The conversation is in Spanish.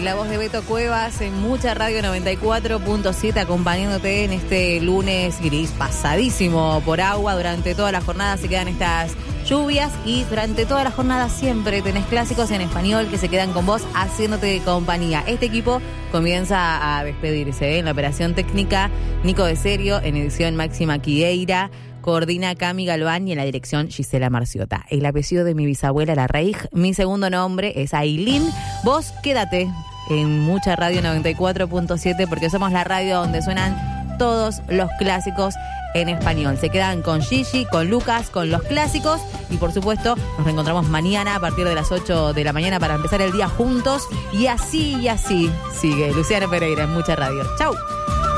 la voz de Beto Cuevas en Mucha Radio 94.7, acompañándote en este lunes gris, pasadísimo por agua. Durante toda la jornada se quedan estas lluvias y durante toda la jornada siempre tenés clásicos en español que se quedan con vos haciéndote compañía. Este equipo comienza a despedirse, en la operación técnica Nico de Serio, en edición Máxima Quideira, coordina Cami Galván y en la dirección Gisela Marciota. El apellido de mi bisabuela Larraíj, mi segundo nombre es Ailín. Vos quédate en Mucha Radio 94.7 porque somos la radio donde suenan todos los clásicos en español. Se quedan con Gigi, con Lucas, con los clásicos y por supuesto nos reencontramos mañana a partir de las 8 de la mañana para empezar el día juntos y así sigue Luciano Pereira en Mucha Radio. ¡Chau!